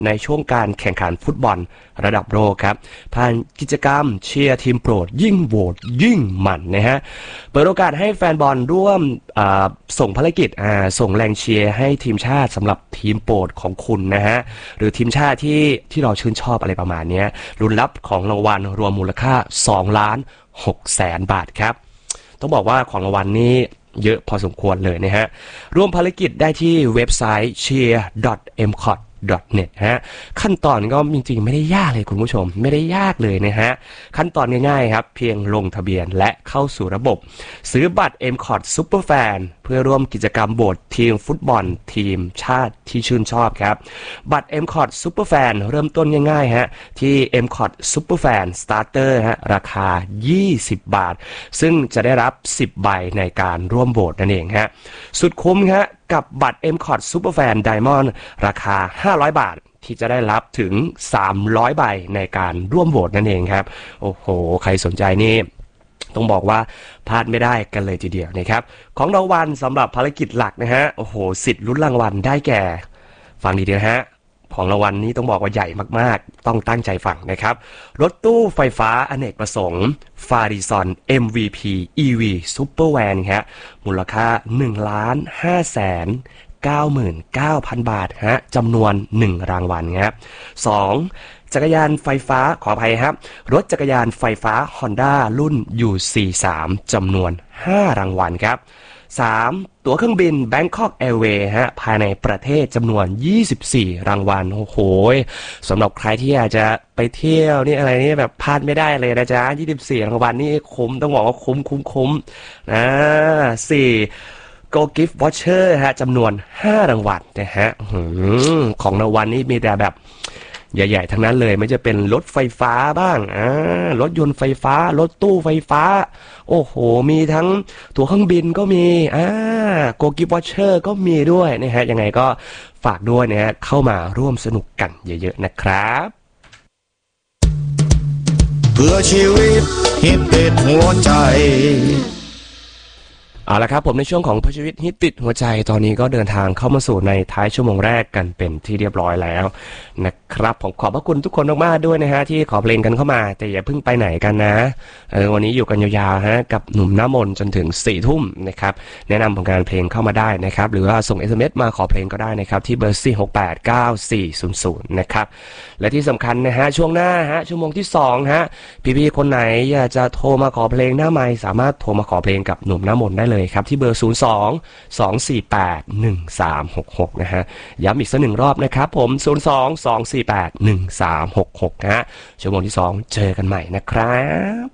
ในช่วงการแข่งขันฟุตบอลระดับโลกครับผ่านกิจกรรมเชียร์ทีมโปรดยิ่งโหวตยิ่งมันนะฮะเปิดโอกาสให้แฟนบอลร่วมส่งภารกิจส่งแรงเชียร์ให้ทีมชาติสำหรับทีมโปรดของคุณนะฮะหรือทีมชาติที่เราชื่นชอบอะไรประมาณนี้ลุ้นรับของรางวัลรวมมูลค่า2,600,000 บาทครับต้องบอกว่าของรางวัลนี้เยอะพอสมควรเลยนะฮะร่วมภารกิจได้ที่เว็บไซต์ cheer.mcot.net ฮะขั้นตอนก็จริงๆไม่ได้ยากเลยคุณผู้ชมไม่ได้ยากเลยนะฮะขั้นตอนง่ายๆครับเพียงลงทะเบียนและเข้าสู่ระบบซื้อบัตร MCOT Superfan เพื่อร่วมกิจกรรมโหวตทีมฟุตบอลทีมชาติที่ชื่นชอบครับบัตร MCOT Superfan เริ่มต้นง่ายๆฮะที่ MCOT Superfan Starter ฮะราคา20 บาทซึ่งจะได้รับ10 ใบในการร่วมโหวตนั่นเองฮะสุดคุ้มฮะกับบัตร MCOT Superfan Diamond ราคา500 บาทที่จะได้รับถึง300 ใบในการร่วมโหวตนั่นเองครับโอ้โหใครสนใจนี่ต้องบอกว่าพลาดไม่ได้กันเลยทีเดียวนะครับของรางวัลสำหรับภารกิจหลักนะฮะโอ้โหสิทธิ์ลุ้นรางวัลได้แก่ฟังดีๆนะฮะของรางวัลนี้ต้องบอกว่าใหญ่มากๆต้องตั้งใจฟังนะครับรถตู้ไฟฟ้าอเนกประสงค์ฟาริซอน MVP EV Super Van ครับมูลค่า1,599,000 บาทฮะจำนวน1รางวัลครับ2จักรยานไฟฟ้าขออภัยครับรถจักรยานไฟฟ้า Honda รุ่น U43 จำนวน5รางวัลครับ3ตั๋วเครื่องบิน Bangkok Airways ฮะภายในประเทศจำนวน24รางวัลโอ้โหสำหรับใครที่อยากจะไปเที่ยวนี่อะไรนี่แบบพลาดไม่ได้เลยนะจ๊ะ24รางวัลนี่คุ้มต้องบอกว่าคุ้มนะ4 Go Gift Voucher ฮะจำนวน5รางวัลนะฮะของรางวัลนี้มีแต่แบบใหญ่ๆทั้งนั้นเลยไม่จะเป็นรถไฟฟ้าบ้างรถยนต์ไฟฟ้ารถตู้ไฟฟ้าโอ้โหมีทั้งตั๋วเครื่องบินก็มีโกกิวอชเชอร์ก็มีด้วยนะฮะยังไงก็ฝากด้วยนะฮะเข้ามาร่วมสนุกกันเยอะๆนะครับเพื่อชีวิตฮิตติดหัวใจเอาละครับผมในช่วงของพชีวิตฮิตติดหัวใจตอนนี้ก็เดินทางเข้ามาสู่ในท้ายชั่วโมงแรกกันเป็นที่เรียบร้อยแล้วนะครับผมขอบพระคุณทุกคนมากๆด้วยนะฮะที่ขอเพลงกันเข้ามาแต่อย่าเพิ่งไปไหนกันนะวันนี้อยู่กันยาวๆฮะกับหนุ่มน้ำมนต์จนถึง4 ทุ่มนะครับแนะนำผลงานเพลงเข้ามาได้นะครับหรือว่าส่ง SMS มาขอเพลงก็ได้นะครับที่เบอร์4689400นะครับและที่สำคัญนะฮะช่วงหน้าฮะชั่วโมงที่2ฮะพี่ๆคนไหนอยากจะโทรมาขอเพลงหน้าไมค์สามารถโทรมาขอเพลงกับหนุ่มน้ำมนต์ได้เลยครับที่เบอร์02-248-1366นะฮะย้ำอีกสัก1 รอบนะครับผม02-248-1366นะฮะชั่วโมงที่2เจอกันใหม่นะครับ